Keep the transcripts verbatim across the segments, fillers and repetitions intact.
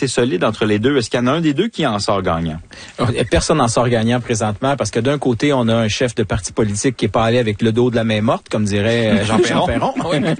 assez solide entre les deux. Est-ce qu'il y en a un des deux qui en sort gagnant? Personne n'en sort gagnant présentement parce que d'un côté, on a un chef de parti politique qui est pas allé avec le dos de la main morte, comme dirait Jean Perron. Perron.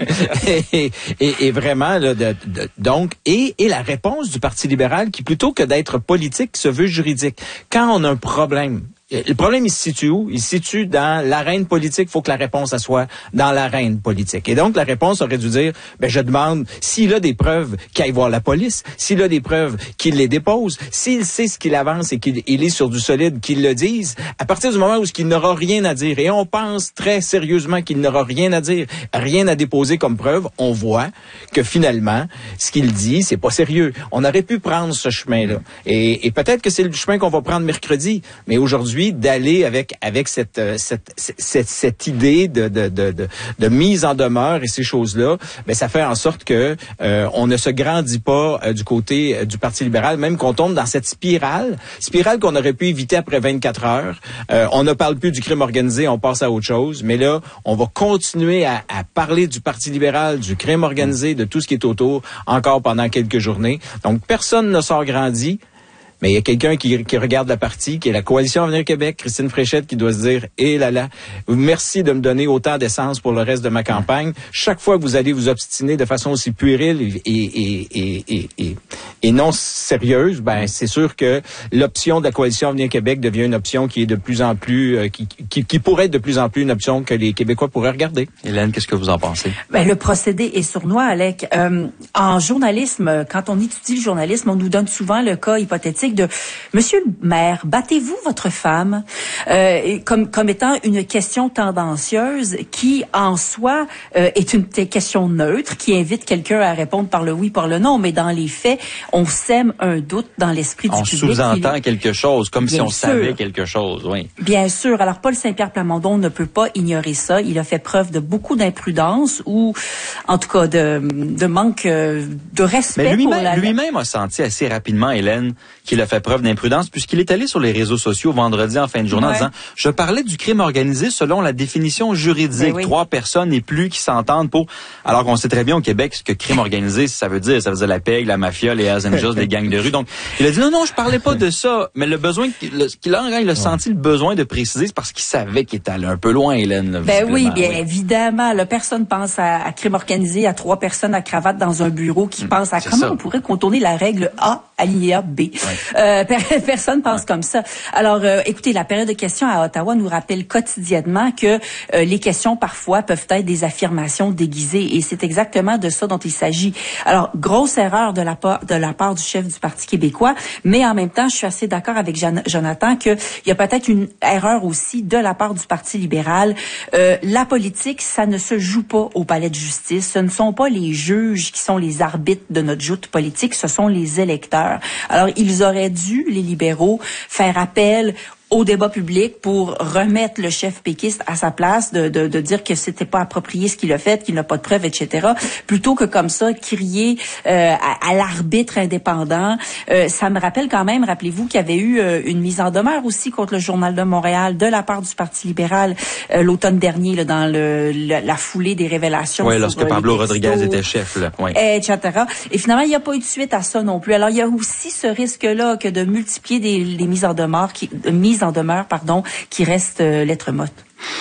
et, et, et vraiment, là, de, de, donc, et, et la réponse du Parti libéral qui, plutôt que d'être politique, se veut juridique. Quand on a un problème, le problème, il se situe où? Il se situe dans l'arène politique. Il faut que la réponse, ça soit dans l'arène politique. Et donc, la réponse aurait dû dire, ben, je demande, s'il a des preuves, qu'il aille voir la police. S'il a des preuves, qu'il les dépose. S'il sait ce qu'il avance et qu'il il est sur du solide, qu'il le dise. À partir du moment où il n'aura rien à dire, et on pense très sérieusement qu'il n'aura rien à dire, rien à déposer comme preuve, on voit que finalement, ce qu'il dit, c'est pas sérieux. On aurait pu prendre ce chemin-là. Et, et peut-être que c'est le chemin qu'on va prendre mercredi. Mais aujourd'hui, d'aller avec avec cette cette cette, cette idée de, de de de de mise en demeure et ces choses-là, ben ça fait en sorte que euh, on ne se grandit pas euh, du côté euh, du Parti libéral, même qu'on tombe dans cette spirale, spirale qu'on aurait pu éviter après vingt-quatre heures. Euh, on ne parle plus du crime organisé, on passe à autre chose, mais là, on va continuer à, à parler du Parti libéral, du crime organisé, de tout ce qui est autour encore pendant quelques journées. Donc personne ne sort grandi. Mais il y a quelqu'un qui, qui regarde la partie, qui est la Coalition Avenir Québec, Christine Fréchette, qui doit se dire, eh là là, merci de me donner autant d'essence pour le reste de ma campagne. Chaque fois que vous allez vous obstiner de façon aussi puérile et, et, et, et, et, et non sérieuse, ben c'est sûr que l'option de la Coalition Avenir Québec devient une option qui est de plus en plus, euh, qui, qui, qui pourrait être de plus en plus une option que les Québécois pourraient regarder. Hélène, qu'est-ce que vous en pensez? Ben, le procédé est sournois, Alec. Euh, en journalisme, quand on étudie le journalisme, on nous donne souvent le cas hypothétique de Monsieur le maire, battez-vous votre femme euh, comme comme étant une question tendancieuse qui en soi euh, est une question neutre qui invite quelqu'un à répondre par le oui, par le non, mais dans les faits, on sème un doute dans l'esprit du on public. On sous-entend quelque chose, comme Bien si on sûr. savait quelque chose, oui. Bien sûr. Alors, Paul Saint-Pierre Plamondon ne peut pas ignorer ça. Il a fait preuve de beaucoup d'imprudence ou, en tout cas, de, de manque de respect Mais lui-même, pour la... lui-même a senti assez rapidement, Hélène, qu'il a fait preuve d'imprudence puisqu'il est allé sur les réseaux sociaux vendredi en fin de journée ouais. en disant « Je parlais du crime organisé selon la définition juridique. Oui. Trois personnes et plus qui s'entendent pour... » Alors qu'on sait très bien au Québec ce que crime organisé, ça veut dire. Ça veut dire la P E G, la mafia, les Hells Angels, les gangs de rue. Donc, il a dit « Non, non, je parlais pas de ça. » Mais le besoin qu'il qu'il a, il a senti le besoin de préciser, c'est parce qu'il savait qu'il était allé un peu loin, Hélène. Là, ben oui, bien oui. évidemment. Là, personne pense à, à crime organisé, à trois personnes à cravate dans un bureau qui mmh, pensent à comment ça. On pourrait contourner la règle A, alinéa B. Ouais. Euh, personne pense ouais. comme ça. Alors, euh, écoutez, la période de questions à Ottawa nous rappelle quotidiennement que euh, les questions, parfois, peuvent être des affirmations déguisées. Et c'est exactement de ça dont il s'agit. Alors, grosse erreur de la, part, de la part du chef du Parti québécois, mais en même temps, je suis assez d'accord avec Jonathan qu'il y a peut-être une erreur aussi de la part du Parti libéral. Euh, la politique, ça ne se joue pas au palais de justice. Ce ne sont pas les juges qui sont les arbitres de notre joute politique, ce sont les électeurs. Alors, ils auraient dû, les libéraux, faire appel au débat public pour remettre le chef péquiste à sa place, de, de, de dire que c'était pas approprié ce qu'il a fait, qu'il n'a pas de preuves, et cetera. Plutôt que comme ça, crier euh, à, à l'arbitre indépendant. Euh, ça me rappelle quand même, rappelez-vous qu'il y avait eu euh, une mise en demeure aussi contre le Journal de Montréal de la part du Parti libéral euh, l'automne dernier, là, dans le, le la foulée des révélations. Oui, lorsque Pablo Rodriguez était chef, là. Oui. Et cetera. Et finalement, il n'y a pas eu de suite à ça non plus. Alors, il y a aussi ce risque-là que de multiplier des, des mises en demeure qui de mise en demeure, pardon, qui reste euh, lettre morte.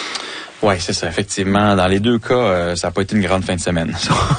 Oui, c'est ça. Effectivement, dans les deux cas, euh, ça n'a pas été une grande fin de semaine.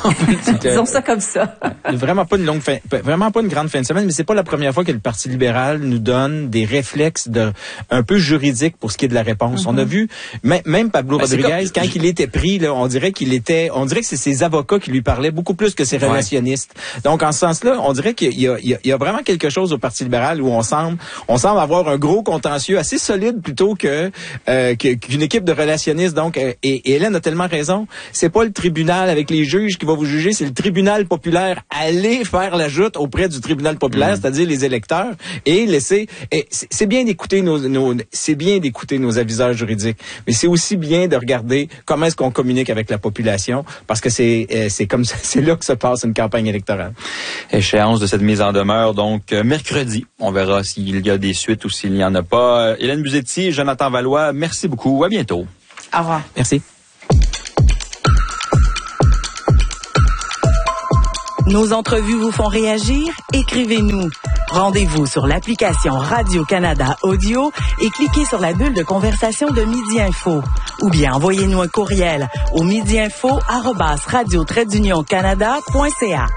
Disons ça comme ça. Vraiment pas une longue fin, vraiment pas une grande fin de semaine, mais c'est pas la première fois que le Parti libéral nous donne des réflexes de un peu juridiques pour ce qui est de la réponse. Mm-hmm. On a vu même, même Pablo ben, Rodriguez comme... quand il était pris, là, on dirait qu'il était, on dirait que c'est ses avocats qui lui parlaient beaucoup plus que ses ouais. relationnistes. Donc en ce sens-là, on dirait qu'il y a, il y a, il y a vraiment quelque chose au Parti libéral où on semble, on semble avoir un gros contentieux assez solide plutôt que, euh, que qu'une équipe de relationnistes. Donc, et, et Hélène a tellement raison, c'est pas le tribunal avec les juges qui va vous juger, c'est le tribunal populaire. Allez faire la joute auprès du tribunal populaire, mmh. c'est-à-dire les électeurs, et laisser. Et c'est bien d'écouter nos, nos, c'est bien d'écouter nos aviseurs juridiques, mais c'est aussi bien de regarder comment est-ce qu'on communique avec la population, parce que c'est, c'est comme ça, c'est là que se passe une campagne électorale. Échéance de cette mise en demeure, donc mercredi, on verra s'il y a des suites ou s'il n'y en a pas. Hélène Buzetti, Jonathan Valois, merci beaucoup, à bientôt. Au revoir. Merci. Nos entrevues vous font réagir? Écrivez-nous. Rendez-vous sur l'application Radio-Canada Audio et cliquez sur la bulle de conversation de Midi Info. Ou bien envoyez-nous un courriel au midiinfo arobase radio trait d'union canada point c a.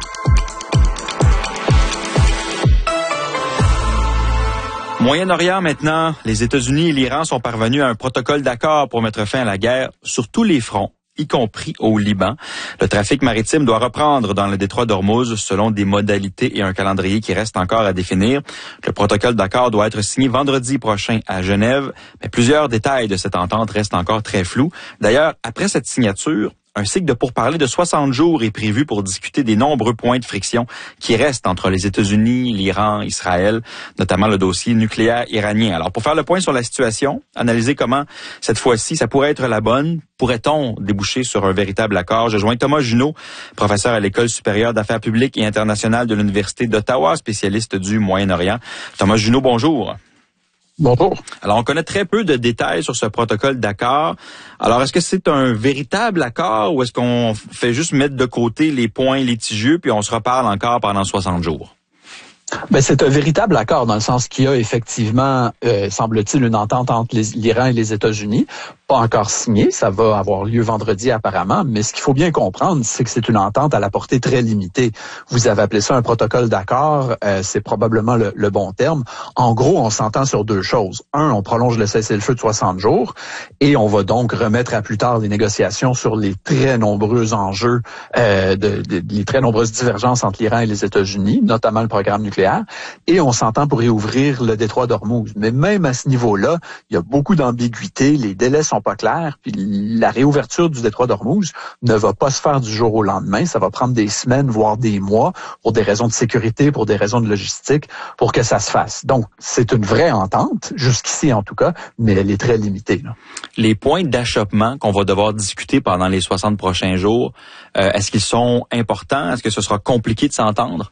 Moyen-Orient maintenant, les États-Unis et l'Iran sont parvenus à un protocole d'accord pour mettre fin à la guerre sur tous les fronts, y compris au Liban. Le trafic maritime doit reprendre dans le détroit d'Ormuz selon des modalités et un calendrier qui reste encore à définir. Le protocole d'accord doit être signé vendredi prochain à Genève, mais plusieurs détails de cette entente restent encore très flous. D'ailleurs, après cette signature, un cycle de pourparlers de soixante jours est prévu pour discuter des nombreux points de friction qui restent entre les États-Unis, l'Iran, Israël, notamment le dossier nucléaire iranien. Alors, pour faire le point sur la situation, analyser comment, cette fois-ci, ça pourrait être la bonne, pourrait-on déboucher sur un véritable accord? Je joins Thomas Junot, professeur à l'École supérieure d'affaires publiques et internationales de l'Université d'Ottawa, spécialiste du Moyen-Orient. Thomas Junot, bonjour. Bonjour. Alors, on connaît très peu de détails sur ce protocole d'accord. Alors, est-ce que c'est un véritable accord ou est-ce qu'on fait juste mettre de côté les points litigieux puis on se reparle encore pendant soixante jours? Ben, c'est un véritable accord dans le sens qu'il y a effectivement, euh, semble-t-il, une entente entre les, l'Iran et les États-Unis. Pas encore signée, ça va avoir lieu vendredi apparemment, mais ce qu'il faut bien comprendre, c'est que c'est une entente à la portée très limitée. Vous avez appelé ça un protocole d'accord, euh, c'est probablement le, le bon terme. En gros, on s'entend sur deux choses. Un, on prolonge le cessez-le-feu de soixante jours et on va donc remettre à plus tard les négociations sur les très nombreux enjeux, euh, de, de, les très nombreuses divergences entre l'Iran et les États-Unis, notamment le programme nucléaire, et on s'entend pour réouvrir le détroit d'Ormuz. Mais même à ce niveau-là, il y a beaucoup d'ambiguïté, les délais sont pas clairs, puis la réouverture du détroit d'Ormuz ne va pas se faire du jour au lendemain, ça va prendre des semaines, voire des mois, pour des raisons de sécurité, pour des raisons de logistique, pour que ça se fasse. Donc, c'est une vraie entente, jusqu'ici en tout cas, mais elle est très limitée, là. Les points d'achoppement qu'on va devoir discuter pendant les soixante prochains jours, euh, est-ce qu'ils sont importants? Est-ce que ce sera compliqué de s'entendre?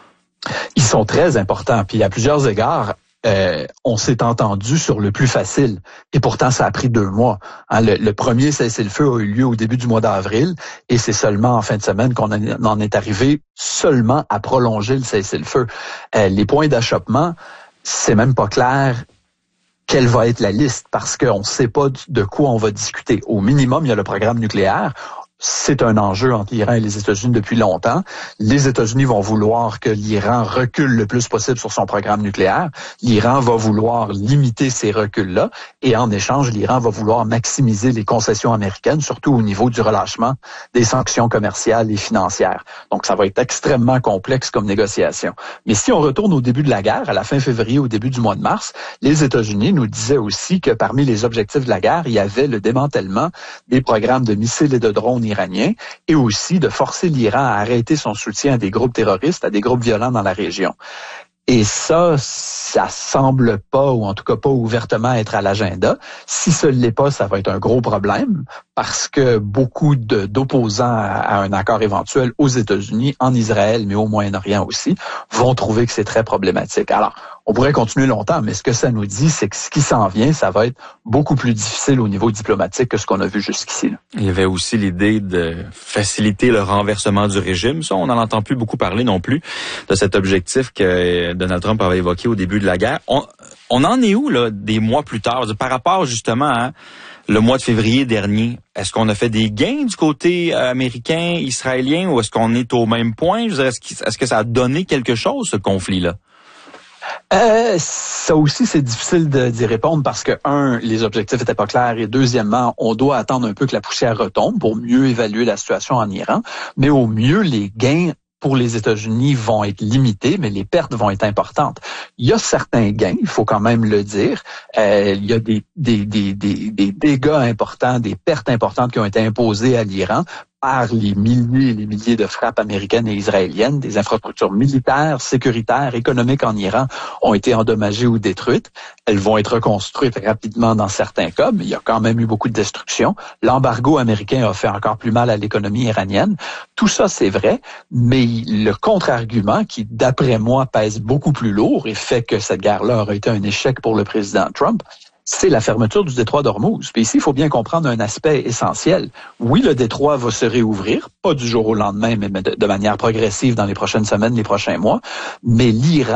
Ils sont très importants, puis à plusieurs égards, Euh, on s'est entendu sur le plus facile. Et pourtant, ça a pris deux mois. Hein, le, le premier cessez-le-feu a eu lieu au début du mois d'avril et c'est seulement en fin de semaine qu'on en est arrivé seulement à prolonger le cessez-le-feu. Euh, les points d'achoppement, c'est même pas clair quelle va être la liste parce qu'on ne sait pas de quoi on va discuter. Au minimum, il y a le programme nucléaire. C'est un enjeu entre l'Iran et les États-Unis depuis longtemps. Les États-Unis vont vouloir que l'Iran recule le plus possible sur son programme nucléaire. L'Iran va vouloir limiter ces reculs-là. Et en échange, l'Iran va vouloir maximiser les concessions américaines, surtout au niveau du relâchement des sanctions commerciales et financières. Donc, ça va être extrêmement complexe comme négociation. Mais si on retourne au début de la guerre, à la fin février, au début du mois de mars, les États-Unis nous disaient aussi que parmi les objectifs de la guerre, il y avait le démantèlement des programmes de missiles et de drones iranien et aussi de forcer l'Iran à arrêter son soutien à des groupes terroristes, à des groupes violents dans la région. Et ça, ça semble pas, ou en tout cas pas ouvertement être à l'agenda. Si ce l'est pas, ça va être un gros problème parce que beaucoup de, d'opposants à, à un accord éventuel aux États-Unis, en Israël, mais au Moyen-Orient aussi, vont trouver que c'est très problématique. Alors, on pourrait continuer longtemps, mais ce que ça nous dit, c'est que ce qui s'en vient, ça va être beaucoup plus difficile au niveau diplomatique que ce qu'on a vu jusqu'ici, là. Il y avait aussi l'idée de faciliter le renversement du régime. Ça, on n'en entend plus beaucoup parler non plus de cet objectif que Donald Trump avait évoqué au début de la guerre. On, on en est où, là, des mois plus tard, par rapport justement à le mois de février dernier? Est-ce qu'on a fait des gains du côté américain, israélien, ou est-ce qu'on est au même point? Je veux dire, est-ce que, est-ce que ça a donné quelque chose, ce conflit-là? Euh, ça aussi, c'est difficile de, d'y répondre parce que, un, les objectifs étaient pas clairs et deuxièmement, on doit attendre un peu que la poussière retombe pour mieux évaluer la situation en Iran. Mais au mieux, les gains pour les États-Unis vont être limités, mais les pertes vont être importantes. Il y a certains gains, il faut quand même le dire. Euh, il y a des, des, des, des, des dégâts importants, des pertes importantes qui ont été imposées à l'Iran par les milliers et les milliers de frappes américaines et israéliennes. Des infrastructures militaires, sécuritaires, économiques en Iran ont été endommagées ou détruites. Elles vont être reconstruites rapidement dans certains cas, mais il y a quand même eu beaucoup de destruction. L'embargo américain a fait encore plus mal à l'économie iranienne. Tout ça, c'est vrai, mais le contre-argument qui, d'après moi, pèse beaucoup plus lourd et fait que cette guerre-là aurait été un échec pour le président Trump, c'est la fermeture du détroit d'Ormuz. Puis ici, il faut bien comprendre un aspect essentiel. Oui, le détroit va se réouvrir, pas du jour au lendemain, mais de, de manière progressive dans les prochaines semaines, les prochains mois, mais l'Iran